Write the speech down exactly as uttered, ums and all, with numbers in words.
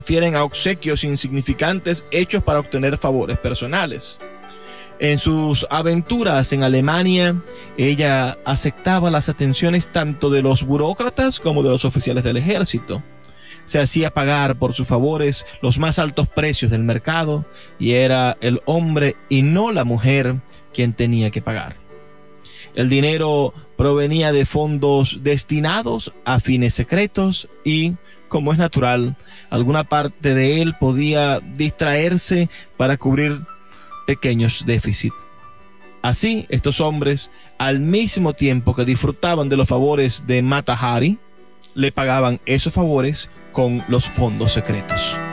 refieren a obsequios insignificantes hechos para obtener favores personales. En sus aventuras en Alemania, ella aceptaba las atenciones tanto de los burócratas como de los oficiales del ejército. Se hacía pagar por sus favores los más altos precios del mercado, y era el hombre y no la mujer quien tenía que pagar. El dinero provenía de fondos destinados a fines secretos y, como es natural, alguna parte de él podía distraerse para cubrir pequeños déficits. Así, estos hombres, al mismo tiempo que disfrutaban de los favores de Mata Hari, le pagaban esos favores con los fondos secretos.